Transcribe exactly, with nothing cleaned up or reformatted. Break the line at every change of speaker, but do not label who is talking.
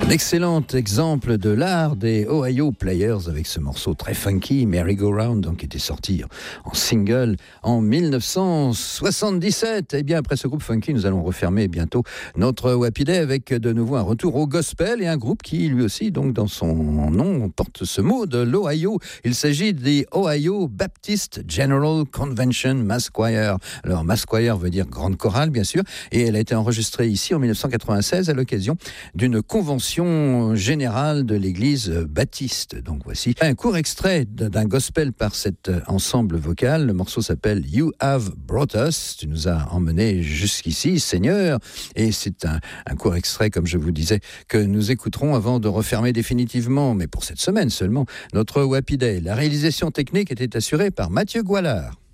Un excellent exemple de l'art des Ohio Players avec ce morceau très funky, Merry Go Round, donc, qui était sorti en single en dix-neuf cent soixante-dix-sept. Et bien après ce groupe funky, nous allons refermer bientôt notre Wappy Day avec de nouveau un retour au gospel et un groupe qui lui aussi, donc dans son nom, porte ce mot de l'Ohio. Il s'agit des Ohio Baptist General Convention Mass Choir. Alors Mass Choir veut dire grande chorale bien sûr, et elle a été enregistrée ici en dix-neuf cent quatre-vingt-seize à l'occasion d'une convention générale de l'église baptiste. Donc voici un court extrait d'un gospel par cet ensemble vocal. Le morceau s'appelle You Have Brought Us. Tu nous as emmenés jusqu'ici, Seigneur. Et c'est un, un court extrait, comme je vous disais, que nous écouterons avant de refermer définitivement, mais pour cette semaine seulement, notre Wappy Day. La réalisation technique était assurée par Mathieu Goualard.